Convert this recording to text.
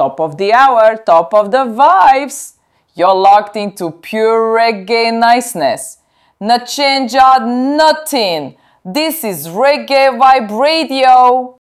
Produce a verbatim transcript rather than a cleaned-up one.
top of the hour, top of the vibes. You're locked into pure reggae niceness. No change out nothing. This is Reggae Vibe Radio.